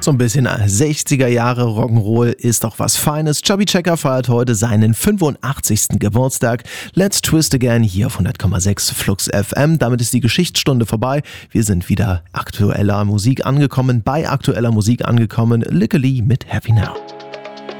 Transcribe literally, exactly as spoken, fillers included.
So ein bisschen sechziger Jahre Rock'n'Roll ist doch was Feines. Chubby Checker feiert heute seinen fünfundachtzigsten Geburtstag. Let's Twist Again hier auf hundert Komma sechs Flux F M. Damit ist die Geschichtsstunde vorbei. Wir sind wieder aktueller Musik angekommen, bei aktueller Musik angekommen. Lickeli mit Happy Now.